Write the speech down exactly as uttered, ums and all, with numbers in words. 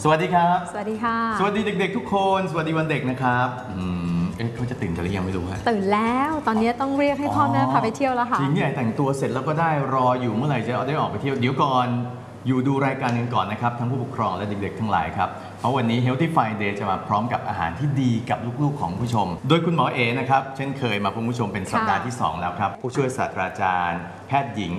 สวัสดีครับสวัสดีค่ะสวัสดีเด็กๆทุกคนสวัสดีวันเด็กนะครับอืมเอ๊ะเขาจะตื่นกันหรือยังไม่รู้ฮะตื่นแล้วตอนนี้ต้องเรียกให้พ่อแม่พาไปเที่ยวแล้วค่ะจริงเนี่ยแต่งตัวเสร็จแล้วก็ได้รออยู่เมื่อไหร่จะได้ออกไปเที่ยวเดี๋ยวก่อนอยู่ดูรายการกันก่อนนะครับทั้งผู้ปกครองและเด็กๆทั้งหลายครับเพราะวันนี้ Healthy Friday จะมาพร้อมกับอาหารที่ดีกับลูกๆของผู้ชมโดยคุณหมอเอนะครับเช่นเคยมาพบผู้ชมเป็นสัปดาห์ที่สองแล้วครับผู้ช่วยศาสตราจารย์แพทย์หญิง